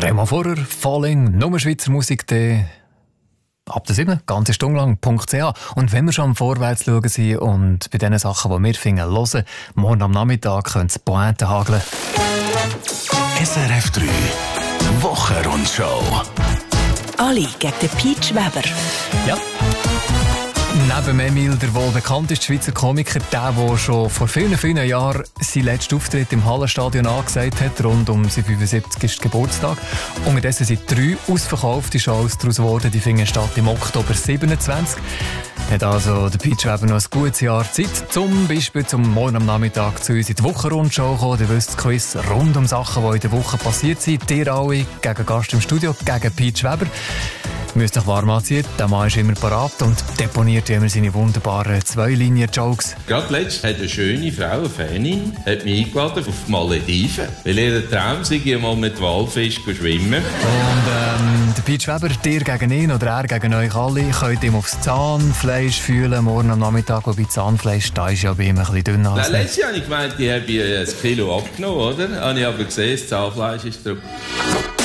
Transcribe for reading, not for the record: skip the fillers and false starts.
Remo Vorer, Falling, nur Schweizer Musik, ab der 7, ganze Stunde lang.ch. Und wenn wir schon am Vorwärts schauen sind und bei den Sachen, die wir finden, hören, morgen am Nachmittag können es Pointen hageln. SRF 3 Wochenrundschau. Ali gegen den Peach Weber. Ja. Neben Emil, der wohl bekannteste Schweizer Komiker, der schon vor vielen Jahren seinen letzten Auftritt im Hallenstadion angesagt hat, rund um seinen 75. Geburtstag. Unterdessen sind 3 ausverkaufte Shows daraus geworden, die finden statt im Oktober 27. Hat also der Peach Weber noch ein gutes Jahr Zeit, zum Beispiel zum morgen am Nachmittag zu uns in die Wochenrundschau kommen. Ihr wisst, das Quiz rund um Sachen, die in der Woche passiert sind. Ihr alle gegen Gast im Studio, gegen Peach Weber. Müsst euch warm anziehen, der Mann ist immer parat und deponiert immer seine wunderbaren 2-Linien-Jokes. Gerade letztens hat eine schöne Frau, eine Fanin, hat mich eingeladen auf die Malediven, weil ihr Traum sei, mal mit Walfisch schwimmen. Und der Peach Weber, dir gegen ihn oder er gegen euch alle, könnt ihm aufs Zahnfleisch fühlen, morgen am Nachmittag, wobei Zahnfleisch, da ist ja bei ihm ein bisschen dünner als letztes Jahr habe ich gemeint, ich habe 1 Kilo abgenommen, oder? Habe ich aber gesehen, das Zahnfleisch ist drauf.